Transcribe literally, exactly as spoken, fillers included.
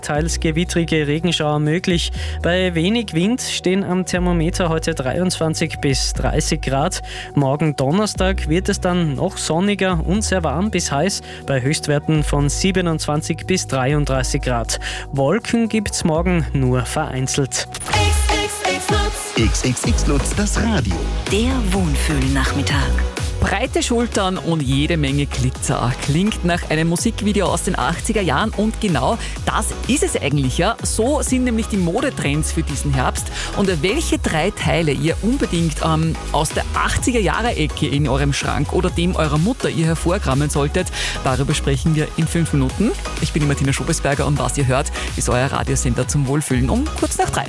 Teils gewittrige Regenschauer möglich. Bei wenig Wind stehen am Thermometer heute dreiundzwanzig bis dreißig Grad. Morgen Donnerstag wird es dann noch sonniger und sehr warm bis heiß bei Höchstwerten von siebenundzwanzig bis dreiunddreißig Grad. Wolken gibt's morgen nur vereinzelt. X X X Lutz, das Radio. Der Wohnfühlnachmittag. Breite Schultern und jede Menge Glitzer. Klingt nach einem Musikvideo aus den achtziger Jahren und genau das ist es eigentlich, ja. So sind nämlich die Modetrends für diesen Herbst. Und welche drei Teile ihr unbedingt ähm, aus der achtziger Jahre Ecke in eurem Schrank oder dem eurer Mutter ihr hervorkramen solltet, darüber sprechen wir in fünf Minuten. Ich bin die Martina Schobesberger und was ihr hört, ist euer Radiosender zum Wohlfühlen um kurz nach drei.